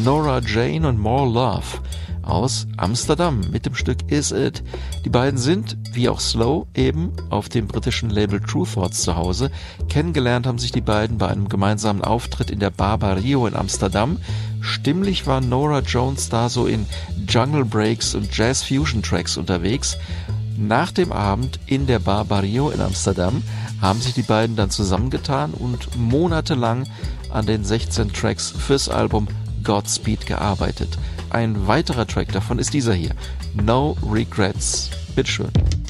Nora Jane und More Love aus Amsterdam mit dem Stück Is It. Die beiden sind, wie auch Slow, eben auf dem britischen Label True Thoughts zu Hause. Kennengelernt haben sich die beiden bei einem gemeinsamen Auftritt in der Barbario in Amsterdam. Stimmlich war Nora Jones da so in Jungle Breaks und Jazz Fusion Tracks unterwegs. Nach dem Abend in der Barbario in Amsterdam haben sich die beiden dann zusammengetan und monatelang an den 16 Tracks fürs Album Godspeed gearbeitet. Ein weiterer Track davon ist dieser hier, No Regrets. Bitteschön.